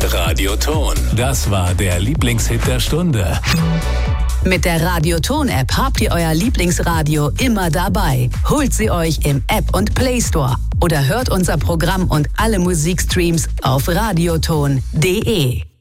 Radioton. Das war der Lieblingshit der Stunde. Mit der Radioton-App habt ihr euer Lieblingsradio immer dabei. Holt sie euch im App- und Play Store oder hört unser Programm und alle Musikstreams auf radioton.de.